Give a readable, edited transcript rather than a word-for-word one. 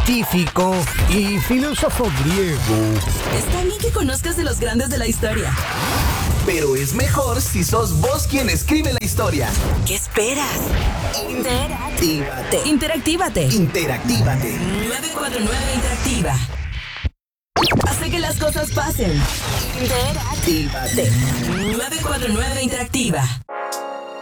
científico y filósofo griego. Está bien que conozcas de los grandes de la historia. Pero es mejor si sos vos quien escribe la historia. ¿Qué esperas? Interactívate. 949 Interactiva. Hace que las cosas pasen. 949 Interactiva.